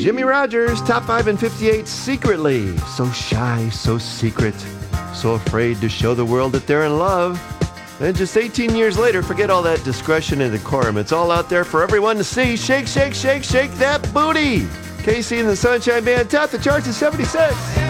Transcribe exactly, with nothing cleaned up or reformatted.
Jimmie Rodgers, top five in fifty-eight secretly. So shy, so secret, so afraid to show the world that they're in love. And just eighteen years later, forget all that discretion and decorum. It's all out there for everyone to see. Shake, shake, shake, shake that booty. Casey and the Sunshine Band top the charts at seventy-six.